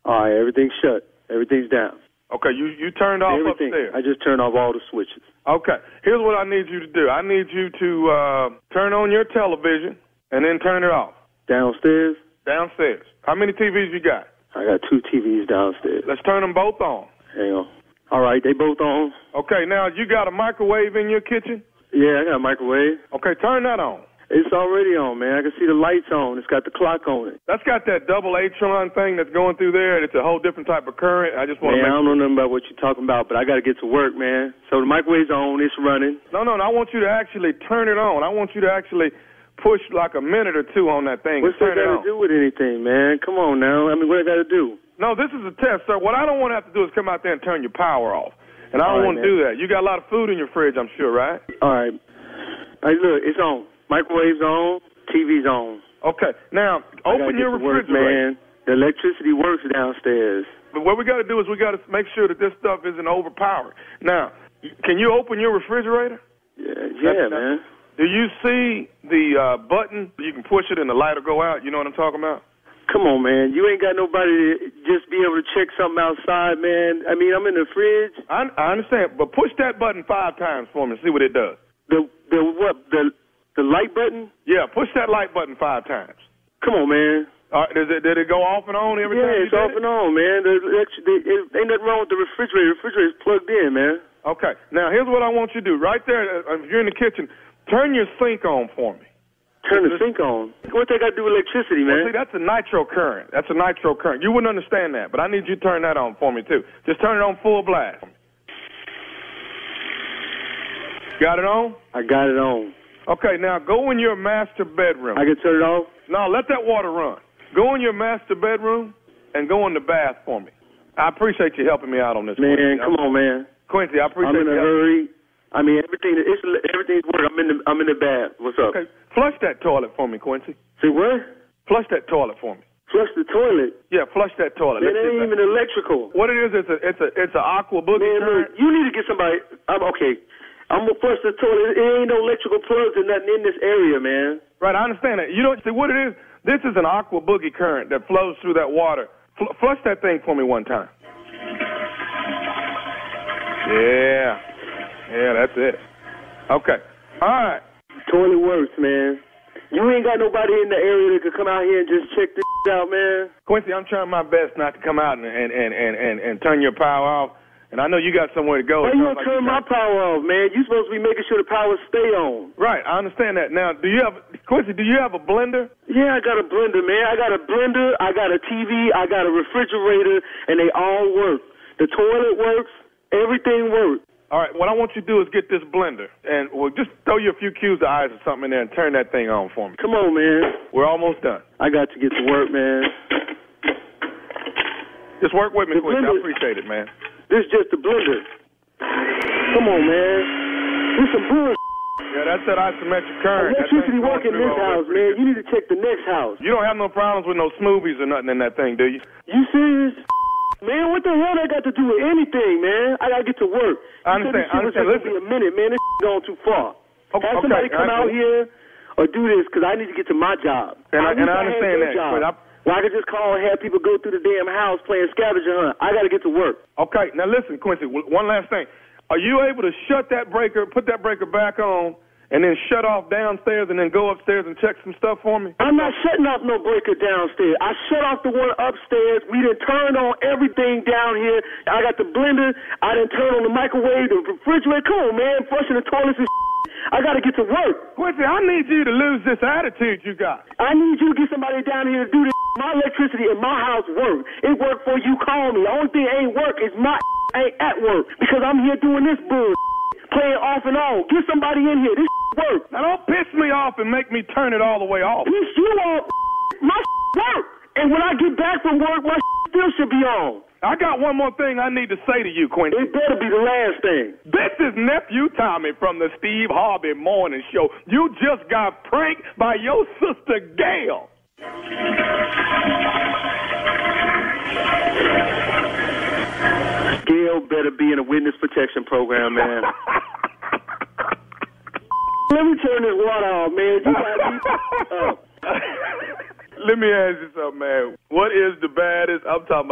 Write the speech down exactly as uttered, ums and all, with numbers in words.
All right, everything's shut. Everything's down. Okay, you, you turned off Everything. upstairs. I just turned off all the switches. Okay, here's what I need you to do. I need you to uh, turn on your television and then turn it off. Downstairs? Downstairs. How many T Vs you got? I got two T Vs downstairs. Let's turn them both on. Hang on. All right, they both on. Okay, now you got a microwave in your kitchen? Yeah, I got a microwave. Okay, turn that on. It's already on, man. I can see the lights on. It's got the clock on it. That's got that double H-tron thing that's going through there, and it's a whole different type of current. I just want to Man, make I don't know nothing about what you're talking about, but I got to get to work, man. So the microwave's on. It's running. No, no, no. I want you to actually turn it on. I want you to actually push like a minute or two on that thing. What's and turn that it got on. to do with anything, man? Come on now. I mean, what I got to do? No, this is a test, sir. What I don't want to have to do is come out there and turn your power off. And I don't All right, want to man. do that. You got a lot of food in your fridge, I'm sure, right? All right. Hey, look, it's on. Microwave's on. T V's on. Okay. Now, open your work, refrigerator. man. The electricity works downstairs. But what we got to do is we got to make sure that this stuff isn't overpowered. Now, can you open your refrigerator? Yeah, yeah, That's, man. Do you see the uh, button? You can push it and the light will go out. You know what I'm talking about? Come on, man. You ain't got nobody to just be able to check something outside, man. I mean, I'm in the fridge. I, I understand, but push that button five times for me and see what it does. The the what? The the light button? Yeah, push that light button five times. Come on, man. All right, does it, did it go off and on every yeah, time you it's did off it? and on, man. The, electric, the, it, ain't nothing wrong with the refrigerator. The refrigerator's plugged in, man. Okay. Now, here's what I want you to do. Right there, uh, if you're in the kitchen, turn your sink on for me. Turn the sink on? What they got to do with electricity, man? Well, see, that's a nitro current. That's a nitro current. You wouldn't understand that, but I need you to turn that on for me, too. Just turn it on full blast. Got it on? I got it on. Okay, now go in your master bedroom. I can turn it off? No, let that water run. Go in your master bedroom and go in the bath for me. I appreciate you helping me out on this. Man, Quincy. come on, man. Quincy, I appreciate I'm in you a hurry. I mean, everything. It's everything's working. I'm in the. I'm in the bath. What's up? Okay, flush that toilet for me, Quincy. See what? Flush that toilet for me. Flush the toilet. Yeah, flush that toilet. Man, it ain't even electrical. What it is, it's a, it's a, it's an aqua boogie Man, current. look, you need to get somebody. I'm okay. I'm gonna flush the toilet. It ain't no electrical plugs or nothing in this area, man. Right, I understand that. You don't see what it is. This is an aqua boogie current that flows through that water. Fl- flush that thing for me one time. Yeah, yeah, that's it. Okay, all right. Toilet works, man. You ain't got nobody in the area that could come out here and just check this out, man. Quincy, I'm trying my best not to come out and and and and, and, and turn your power off. And I know you got somewhere to go. Why you gonna like turn my power off, man? You supposed to be making sure the power stay on. Right, I understand that. Now, do you have Quincy? Do you have a blender? Yeah, I got a blender, man. I got a blender. I got a T V. I got a refrigerator, and they all work. The toilet works. Everything works. All right, what I want you to do is get this blender, and we'll just throw you a few cubes of ice or something in there and turn that thing on for me. Come on, man. We're almost done. I got to get to work, man. Just work with me, the Quincy. blender, I appreciate it, man. This is just the blender. Come on, man. This some bullshit. Yeah, that's that isometric current. Electricity working in this house, man. You need to check the next house. You don't have no problems with no smoothies or nothing in that thing, do you? You serious? Man, what the hell that got to do with anything, man? I gotta get to work. I understand. I understand. Listen, a minute, man. This going too far. Okay, have somebody okay, come I, out here or do this because I need to get to my job. And I, I, and I understand that. But I, well, I could just call and have people go through the damn house playing scavenger hunt. I got to get to work. Okay, now listen, Quincy, one last thing. Are you able to shut that breaker, put that breaker back on, and then shut off downstairs and then go upstairs and check some stuff for me? I'm not shutting off no breaker downstairs. I shut off the one upstairs. We done turned on everything down here. I got the blender. I done turned on the microwave, the refrigerator. Come on, man. Flushing the toilets and I got to get to work. Quincy, I need you to lose this attitude you got. I need you to get somebody down here to do this. My electricity in my house work. It worked for you. Call me. The only thing ain't work is my ain't at work because I'm here doing this bull, playing off and on. Get somebody in here. This work. Now don't piss me off and make me turn it all the way off. Piss you off. My work. And when I get back from work, my still should be on. I got one more thing I need to say to you, Quincy. It better be the last thing. This is Nephew Tommy from the Steve Harvey Morning Show. You just got pranked by your sister, Gail. Gail better be in a witness protection program, man. Let me turn this water off, man. You got me. Oh. Let me ask you something, man. What is the baddest? I'm talking about.